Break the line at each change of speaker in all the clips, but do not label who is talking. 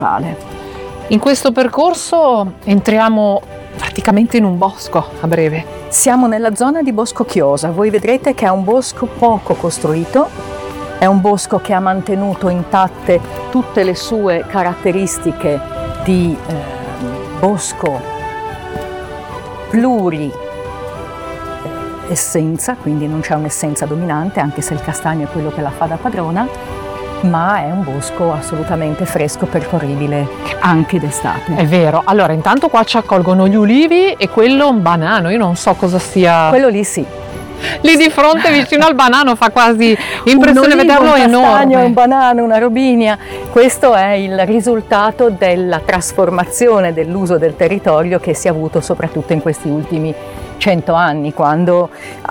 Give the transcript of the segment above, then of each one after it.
principale.
In questo percorso entriamo praticamente in un bosco a breve.
Siamo nella zona di Bosco Chiosa. Voi vedrete che è un bosco poco costruito, è un bosco che ha mantenuto intatte tutte le sue caratteristiche di bosco pluri-essenza, quindi non c'è un'essenza dominante, anche se il castagno è quello che la fa da padrona, ma è un bosco assolutamente fresco, percorribile anche d'estate.
È vero. Allora, intanto qua ci accolgono gli ulivi e quello un banano, io non so cosa sia.
Quello lì sì.
Lì di fronte vicino al banano fa quasi impressione vederlo enorme.
Un castagno, un banano, una robinia. Questo è il risultato della trasformazione dell'uso del territorio che si è avuto soprattutto in questi ultimi 100 anni, quando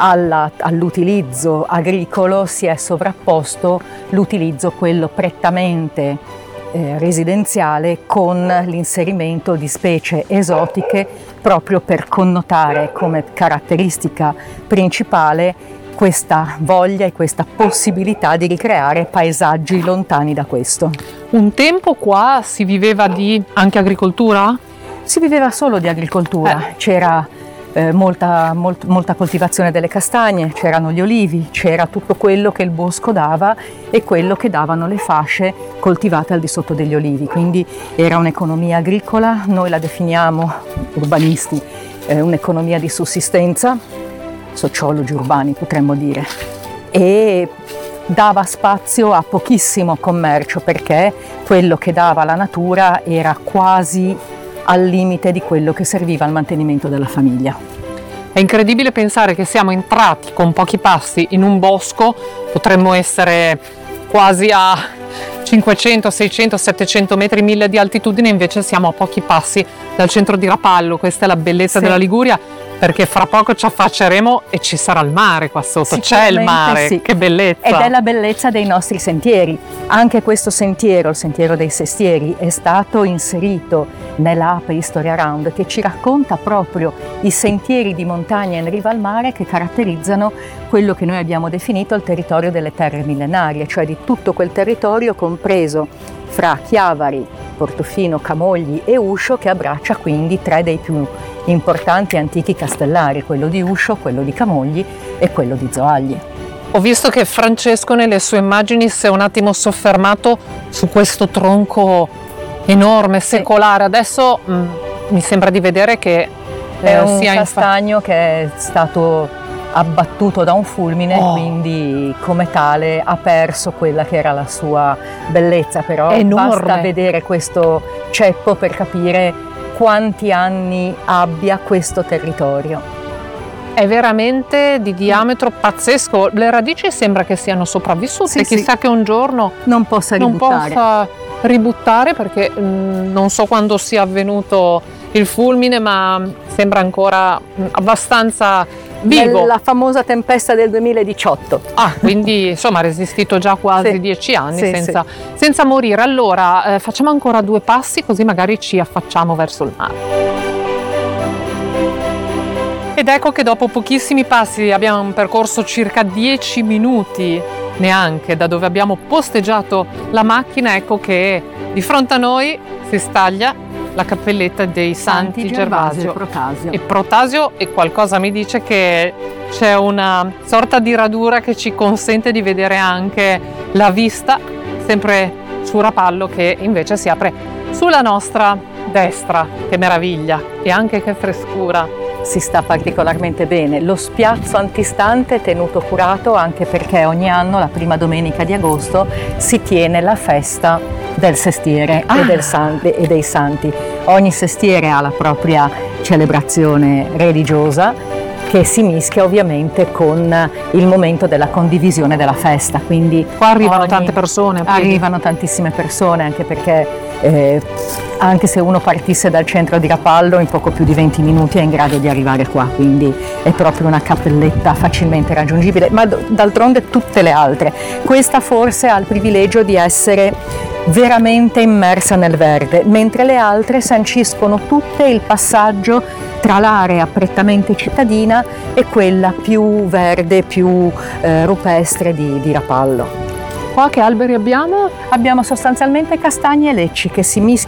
all'utilizzo agricolo si è sovrapposto l'utilizzo quello prettamente residenziale con l'inserimento di specie esotiche proprio per connotare come caratteristica principale questa voglia e questa possibilità di ricreare paesaggi lontani da questo.
Un tempo qua si viveva di anche agricoltura?
Si viveva solo di agricoltura, c'era molta coltivazione delle castagne, c'erano gli olivi, c'era tutto quello che il bosco dava e quello che davano le fasce coltivate al di sotto degli olivi, quindi era un'economia agricola, noi la definiamo urbanisti un'economia di sussistenza, sociologi urbani potremmo dire, e dava spazio a pochissimo commercio perché quello che dava la natura era quasi al limite di quello che serviva al mantenimento della famiglia.
È incredibile pensare che siamo entrati con pochi passi in un bosco, potremmo essere quasi a 500, 600, 700 metri, 1000 di altitudine, invece siamo a pochi passi dal centro di Rapallo. Questa è la bellezza della Liguria, perché fra poco ci affacceremo e ci sarà il mare qua sotto, c'è il mare, sì. Che bellezza!
Ed è la bellezza dei nostri sentieri. Anche questo sentiero, il sentiero dei Sestieri, è stato inserito nell'app History Around, che ci racconta proprio i sentieri di montagna in riva al mare che caratterizzano quello che noi abbiamo definito il territorio delle terre millenarie, cioè di tutto quel territorio compreso fra Chiavari, Portofino, Camogli e Uscio, che abbraccia quindi tre dei più importanti antichi castellari, quello di Uscio, quello di Camogli e quello di Zoagli.
Ho visto che Francesco nelle sue immagini si è un attimo soffermato su questo tronco enorme, secolare. Adesso mi sembra di vedere che
è un castagno che è stato abbattuto da un fulmine, quindi come tale ha perso quella che era la sua bellezza, però basta vedere questo ceppo per capire quanti anni abbia questo territorio.
È veramente di diametro pazzesco, le radici sembra che siano sopravvissute, chissà che un giorno
non possa
ributtare perché non so quando sia avvenuto il fulmine, ma sembra ancora abbastanza vivo.
La famosa tempesta del 2018.
Quindi insomma ha resistito già quasi 10 anni senza morire. Allora facciamo ancora 2 passi così magari ci affacciamo verso il mare. Ed ecco che dopo pochissimi passi abbiamo percorso circa 10 minuti neanche da dove abbiamo posteggiato la macchina, ecco che di fronte a noi si staglia la cappelletta dei Santi Gervasio
e
Protasio, e qualcosa mi dice che c'è una sorta di radura che ci consente di vedere anche la vista sempre su Rapallo, che invece si apre sulla nostra destra. Che meraviglia e anche che frescura!
Si sta particolarmente bene. Lo spiazzo antistante è tenuto curato anche perché ogni anno, la prima domenica di agosto, si tiene la festa del sestiere e dei santi. Ogni sestiere ha la propria celebrazione religiosa che si mischia ovviamente con il momento della condivisione della festa. Quindi
qua arrivano tante persone.
Arrivano tantissime persone, anche perché anche se uno partisse dal centro di Rapallo in poco più di 20 minuti è in grado di arrivare qua, quindi è proprio una cappelletta facilmente raggiungibile, ma d'altronde tutte le altre. Questa forse ha il privilegio di essere veramente immersa nel verde, mentre le altre sanciscono tutte il passaggio tra l'area prettamente cittadina e quella più verde, più rupestre di Rapallo.
Qua che alberi abbiamo?
Abbiamo sostanzialmente castagne e lecci che si